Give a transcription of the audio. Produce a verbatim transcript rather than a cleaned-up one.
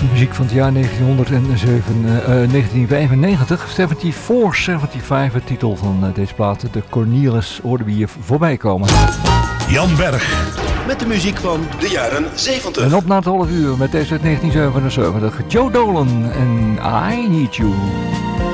Muziek van het jaar negentienhonderdzeven, uh, negentien vijfennegentig, vierenzeventig, vijfenzeventig, de titel van uh, deze plaat. De Cornelis hoorden we hier voorbij komen. Jan Berg. Met de muziek van de jaren zeventig. En op na het half uur met deze uit negentien zevenenzeventig. Joe Dolan en I Need You.